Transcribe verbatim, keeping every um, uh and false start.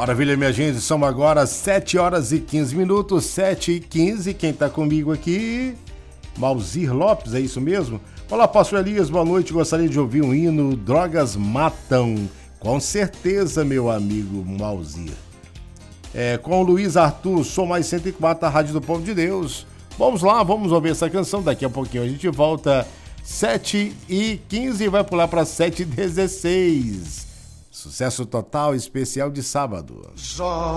Maravilha, minha gente, são agora sete horas e quinze minutos, sete e quinze. Quem tá comigo aqui? Mauzir Lopes, é isso mesmo? Olá, pastor Elias, boa noite. Gostaria de ouvir um hino, Drogas Matam. Com certeza, meu amigo Mauzir. É, com o Luiz Arthur, Som Mais cento e quatro, a Rádio do Povo de Deus. Vamos lá, vamos ouvir essa canção. Daqui a pouquinho a gente volta. sete e quinze e vai pular para sete e dezesseis. Sucesso total especial de sábado.